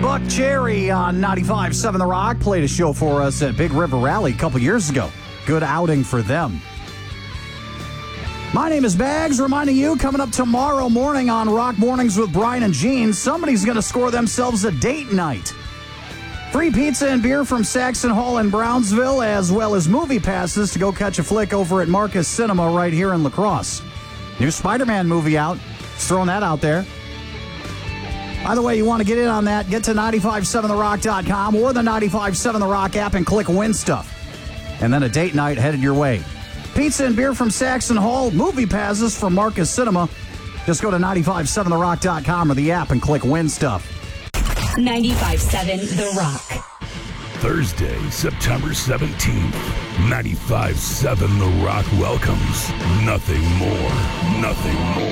Buck Cherry on 95.7 The Rock played a show for us at Big River Rally a couple years ago. Good outing for them. My name is Bags, reminding you, coming up tomorrow morning on Rock Mornings with Brian and Gene, somebody's going to score themselves a date night. Free pizza and beer from Saxon Hall in Brownsville, as well as movie passes to go catch a flick over at Marcus Cinema right here in La Crosse. New Spider-Man movie out. Just throwing that out there. By the way, you want to get in on that, get to 957therock.com or the 957 The Rock app and click Win Stuff. And then a date night headed your way. Pizza and beer from Saxon Hall, movie passes from Marcus Cinema. Just go to 957therock.com or the app and click Win Stuff. 95.7 The Rock. Thursday, September 17th, 95.7 The Rock welcomes Nothing More, Nothing More.